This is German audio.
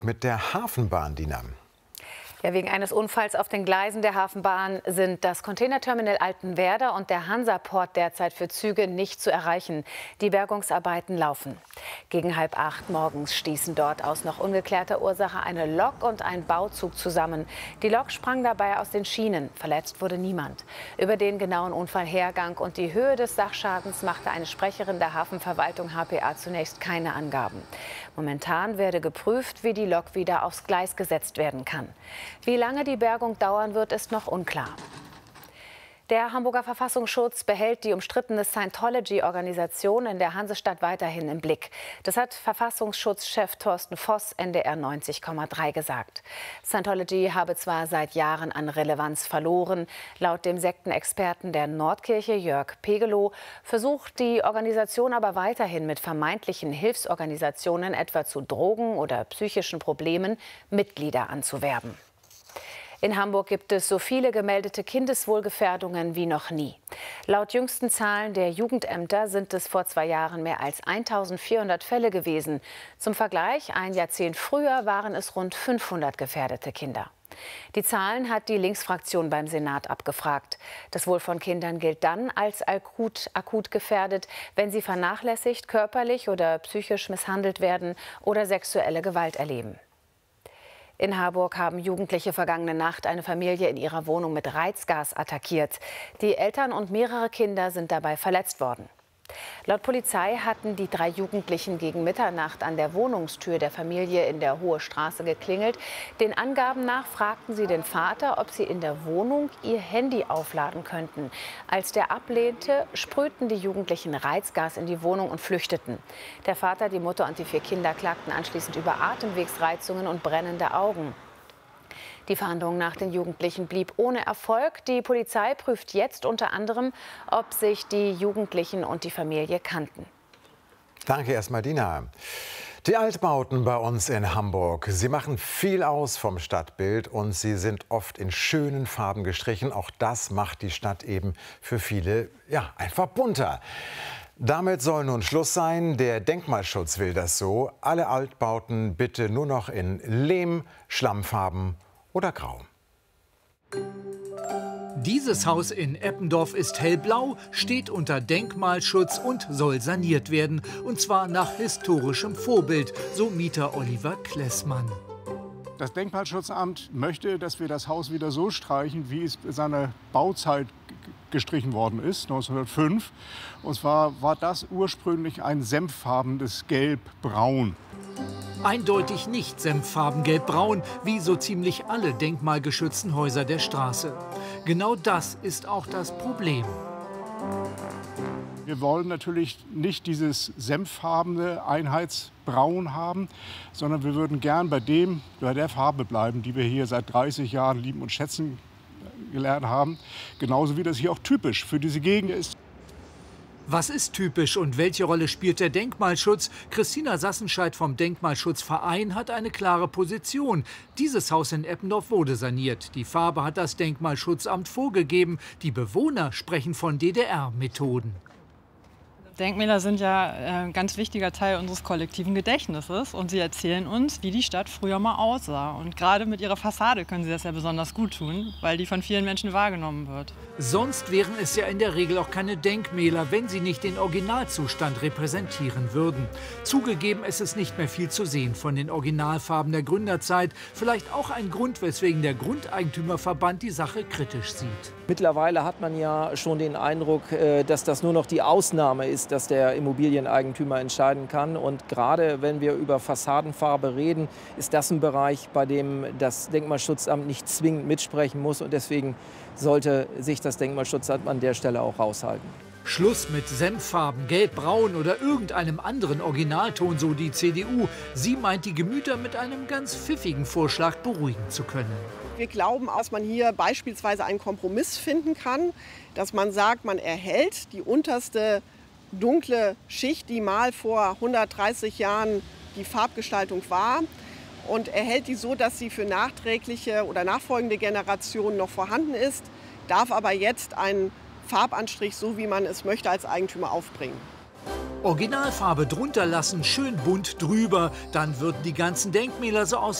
Mit der Hafenbahn, Dina. Ja, wegen eines Unfalls auf den Gleisen der Hafenbahn sind das Containerterminal Altenwerder und der Hansaport derzeit für Züge nicht zu erreichen. Die Bergungsarbeiten laufen. Gegen 7:30 morgens stießen dort aus noch ungeklärter Ursache eine Lok und ein Bauzug zusammen. Die Lok sprang dabei aus den Schienen. Verletzt wurde niemand. Über den genauen Unfallhergang und die Höhe des Sachschadens machte eine Sprecherin der Hafenverwaltung HPA zunächst keine Angaben. Momentan werde geprüft, wie die Lok wieder aufs Gleis gesetzt werden kann. Wie lange die Bergung dauern wird, ist noch unklar. Der Hamburger Verfassungsschutz behält die umstrittene Scientology-Organisation in der Hansestadt weiterhin im Blick. Das hat Verfassungsschutzchef Thorsten Voss NDR 90,3 gesagt. Scientology habe zwar seit Jahren an Relevanz verloren. Laut dem Sektenexperten der Nordkirche Jörg Pegelow versucht die Organisation aber weiterhin mit vermeintlichen Hilfsorganisationen, etwa zu Drogen- oder psychischen Problemen, Mitglieder anzuwerben. In Hamburg gibt es so viele gemeldete Kindeswohlgefährdungen wie noch nie. Laut jüngsten Zahlen der Jugendämter sind es vor 2 Jahren mehr als 1400 Fälle gewesen. Zum Vergleich, ein Jahrzehnt früher waren es rund 500 gefährdete Kinder. Die Zahlen hat die Linksfraktion beim Senat abgefragt. Das Wohl von Kindern gilt dann als akut gefährdet, wenn sie vernachlässigt, körperlich oder psychisch misshandelt werden oder sexuelle Gewalt erleben. In Harburg haben Jugendliche vergangene Nacht eine Familie in ihrer Wohnung mit Reizgas attackiert. Die Eltern und mehrere Kinder sind dabei verletzt worden. Laut Polizei hatten die 3 Jugendlichen gegen Mitternacht an der Wohnungstür der Familie in der Hohe Straße geklingelt. Den Angaben nach fragten sie den Vater, ob sie in der Wohnung ihr Handy aufladen könnten. Als der ablehnte, sprühten die Jugendlichen Reizgas in die Wohnung und flüchteten. Der Vater, die Mutter und die 4 Kinder klagten anschließend über Atemwegsreizungen und brennende Augen. Die Fahndung nach den Jugendlichen blieb ohne Erfolg. Die Polizei prüft jetzt unter anderem, ob sich die Jugendlichen und die Familie kannten. Danke erstmal, Dina. Die Altbauten bei uns in Hamburg, sie machen viel aus vom Stadtbild und sie sind oft in schönen Farben gestrichen. Auch das macht die Stadt eben für viele einfach bunter. Damit soll nun Schluss sein. Der Denkmalschutz will das so. Alle Altbauten bitte nur noch in Lehm, Schlammfarben oder Grau. Dieses Haus in Eppendorf ist hellblau, steht unter Denkmalschutz und soll saniert werden. Und zwar nach historischem Vorbild, so Mieter Oliver Klessmann. Das Denkmalschutzamt möchte, dass wir das Haus wieder so streichen, wie es seiner Bauzeit gestrichen worden ist, 1905. Und zwar war das ursprünglich ein senffarbenes Gelb-Braun. Eindeutig nicht senffarben gelb-braun, wie so ziemlich alle denkmalgeschützten Häuser der Straße. Genau das ist auch das Problem. Wir wollen natürlich nicht dieses senffarbene Einheitsbraun haben, sondern wir würden gern bei der Farbe bleiben, die wir hier seit 30 Jahren lieben und schätzen gelernt haben. Genauso wie das hier auch typisch für diese Gegend ist. Was ist typisch und welche Rolle spielt der Denkmalschutz? Christina Sassenscheid vom Denkmalschutzverein hat eine klare Position. Dieses Haus in Eppendorf wurde saniert. Die Farbe hat das Denkmalschutzamt vorgegeben. Die Bewohner sprechen von DDR-Methoden. Denkmäler sind ja ein ganz wichtiger Teil unseres kollektiven Gedächtnisses und sie erzählen uns, wie die Stadt früher mal aussah. Und gerade mit ihrer Fassade können sie das ja besonders gut tun, weil die von vielen Menschen wahrgenommen wird. Sonst wären es ja in der Regel auch keine Denkmäler, wenn sie nicht den Originalzustand repräsentieren würden. Zugegeben, es ist nicht mehr viel zu sehen von den Originalfarben der Gründerzeit. Vielleicht auch ein Grund, weswegen der Grundeigentümerverband die Sache kritisch sieht. Mittlerweile hat man ja schon den Eindruck, dass das nur noch die Ausnahme ist, dass der Immobilieneigentümer entscheiden kann. Und gerade wenn wir über Fassadenfarbe reden, ist das ein Bereich, bei dem das Denkmalschutzamt nicht zwingend mitsprechen muss. Und deswegen sollte sich das Denkmalschutzamt an der Stelle auch raushalten. Schluss mit Senffarben, Gelb-Braun oder irgendeinem anderen Originalton, so die CDU. Sie meint, die Gemüter mit einem ganz pfiffigen Vorschlag beruhigen zu können. Wir glauben, dass man hier beispielsweise einen Kompromiss finden kann, dass man sagt, man erhält die unterste dunkle Schicht, die mal vor 130 Jahren die Farbgestaltung war, und erhält die so, dass sie für nachträgliche oder nachfolgende Generationen noch vorhanden ist, darf aber jetzt einen Farbanstrich, so wie man es möchte, als Eigentümer aufbringen. Originalfarbe drunter lassen, schön bunt drüber, dann würden die ganzen Denkmäler so aussehen